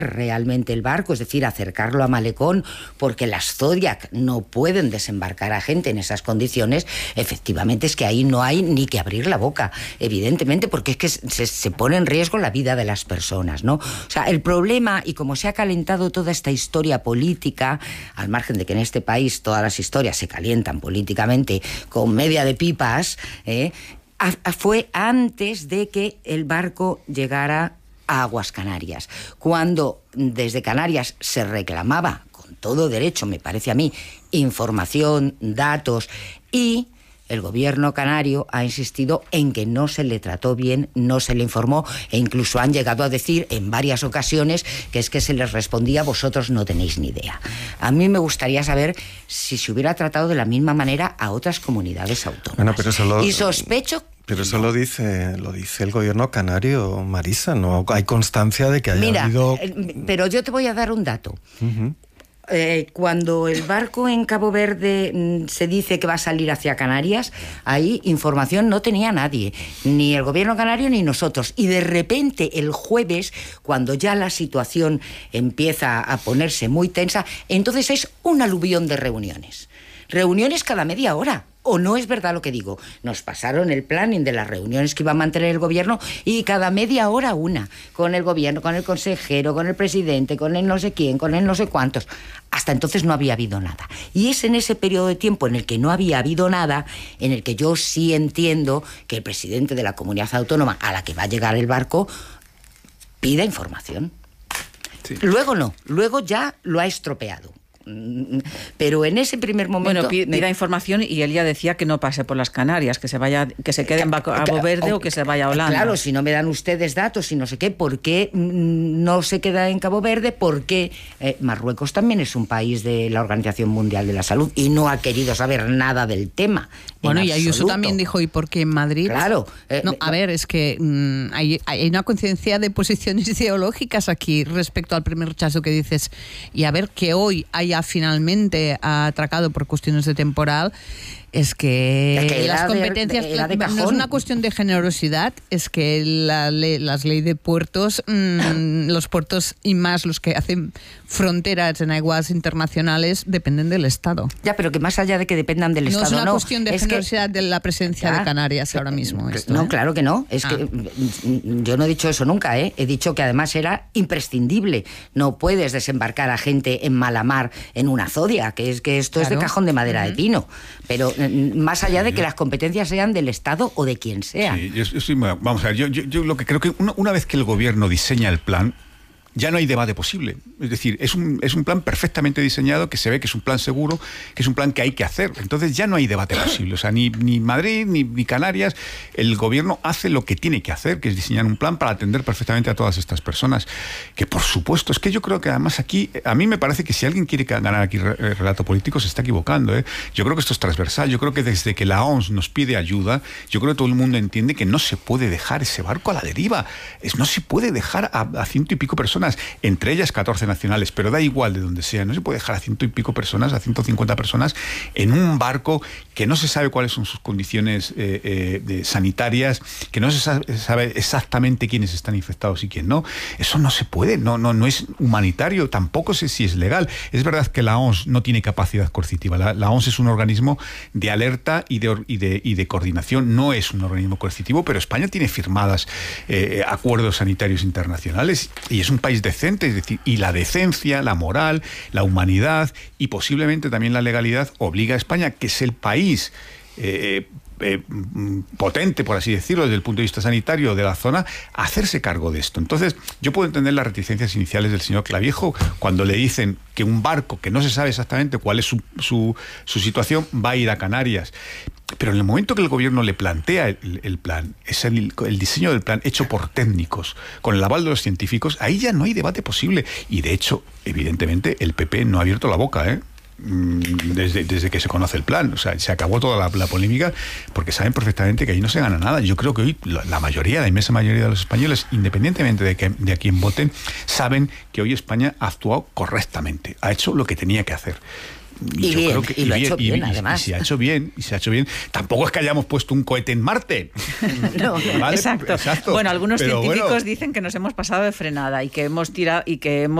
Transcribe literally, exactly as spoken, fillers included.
realmente el barco, es decir, acercarlo a Malecón, porque las Zodiac no pueden desembarcar a gente en esas condiciones, efectivamente es que ahí no hay ni que abrir la boca, evidentemente, porque es que se, se pone en riesgo la vida de las personas, ¿no? O sea, el problema, y como se ha calentado toda esta historia política, al margen de que en este país todas las historias se calientan políticamente con media de pipas, ¿eh? fue antes de que el barco llegara a aguas Canarias, cuando desde Canarias se reclamaba, con todo derecho, me parece a mí, información, datos, y el gobierno canario ha insistido en que no se le trató bien, no se le informó, e incluso han llegado a decir en varias ocasiones que es que se les respondía: vosotros no tenéis ni idea. A mí me gustaría saber si se hubiera tratado de la misma manera a otras comunidades autónomas. Bueno, pero solo... Y sospecho... Pero eso lo dice, lo dice el gobierno canario, Marisa, no hay constancia de que haya Mira, habido... pero yo te voy a dar un dato. Uh-huh. Eh, cuando el barco en Cabo Verde mm, se dice que va a salir hacia Canarias, ahí información no tenía nadie, ni el gobierno canario ni nosotros. Y de repente el jueves, cuando ya la situación empieza a ponerse muy tensa, entonces es un aluvión de reuniones. Reuniones cada media hora. ¿O no es verdad lo que digo? Nos pasaron el planning de las reuniones que iba a mantener el gobierno y cada media hora una, con el gobierno, con el consejero, con el presidente, con el no sé quién, con el no sé cuántos. Hasta entonces no había habido nada. Y es en ese periodo de tiempo en el que no había habido nada, en el que yo sí entiendo que el presidente de la comunidad autónoma a la que va a llegar el barco pida información. Sí. Luego no, luego ya lo ha estropeado. Pero en ese primer momento... Bueno, pida me... información, y él ya decía que no pase por las Canarias, que se vaya, que se quede en Cabo Verde o, o que se vaya a Holanda. Claro, si no me dan ustedes datos y no sé qué, ¿por qué no se queda en Cabo Verde? Porque eh, Marruecos también es un país de la Organización Mundial de la Salud y no ha querido saber nada del tema. Bueno, y Ayuso también dijo, ¿y por qué en Madrid? Claro. Eh, no, a ver, es que mmm, hay, hay una conciencia de posiciones ideológicas aquí respecto al primer rechazo que dices. Y a ver, que hoy haya finalmente atracado por cuestiones de temporal, es que, es que las competencias de, de, de no es una cuestión de generosidad, es que la ley, las leyes de puertos, mmm, los puertos y más los que hacen fronteras en aguas internacionales dependen del Estado. Ya, pero que más allá de que dependan del no Estado, es una no, cuestión de es generosidad que, de la presencia ya, de Canarias ahora mismo. Esto, no, ¿eh? claro que no. Es ah. que yo no he dicho eso nunca, ¿eh? He dicho que además era imprescindible. No puedes desembarcar a gente en mala mar en una Zodia, que es que esto claro. es de cajón de madera uh-huh. de pino. Pero más allá de que las competencias sean del Estado o de quien sea. Sí, yo, yo sí, vamos a ver, yo, yo, yo lo que creo que una, una vez que el gobierno diseña el plan, ya no hay debate posible. Es decir, es un, es un plan perfectamente diseñado, que se ve que es un plan seguro, que es un plan que hay que hacer. Entonces ya no hay debate posible. O sea, ni, ni Madrid, ni, ni Canarias, el gobierno hace lo que tiene que hacer, que es diseñar un plan para atender perfectamente a todas estas personas. Que por supuesto, es que yo creo que además aquí, a mí me parece que si alguien quiere ganar aquí relato político se está equivocando, ¿eh? Yo creo que esto es transversal. Yo creo que desde que la O M S nos pide ayuda, yo creo que todo el mundo entiende que no se puede dejar ese barco a la deriva. Es, no se puede dejar a, a ciento y pico personas, entre ellas catorce nacionales, pero da igual de donde sea, no se puede dejar a ciento y pico personas, a ciento cincuenta personas en un barco que no se sabe cuáles son sus condiciones eh, eh, de sanitarias, que no se sabe, sabe exactamente quiénes están infectados y quién no. Eso no se puede, no, no, no es humanitario, tampoco sé si es legal. Es verdad que la O M S no tiene capacidad coercitiva, la, la O M S es un organismo de alerta y de, y de, y de coordinación, no es un organismo coercitivo, pero España tiene firmadas eh, acuerdos sanitarios internacionales y es un país decente, es decir, y la decencia, la moral, la humanidad y posiblemente también la legalidad obliga a España, que es el país eh, eh, potente, por así decirlo, desde el punto de vista sanitario de la zona, a hacerse cargo de esto. Entonces, yo puedo entender las reticencias iniciales del señor Clavijo cuando le dicen que un barco que no se sabe exactamente cuál es su, su, su situación va a ir a Canarias. Pero en el momento que el gobierno le plantea el, el plan, es el, el diseño del plan hecho por técnicos, con el aval de los científicos, ahí ya no hay debate posible. Y de hecho, evidentemente, el P P no ha abierto la boca, ¿eh? desde, desde que se conoce el plan. O sea, se acabó toda la, la polémica porque saben perfectamente que ahí no se gana nada. Yo creo que hoy la, la mayoría, la inmensa mayoría de los españoles, independientemente de, que, de a quién voten, saben que hoy España ha actuado correctamente, ha hecho lo que tenía que hacer. Y, y, yo bien, creo que, y lo y ha hecho bien, y, además. Y se ha hecho bien, y se ha hecho bien. Tampoco es que hayamos puesto un cohete en Marte. No, ¿Vale? exacto. Exacto. Bueno, algunos Pero científicos bueno. dicen que nos hemos pasado de frenada y que hemos tirado y que hemos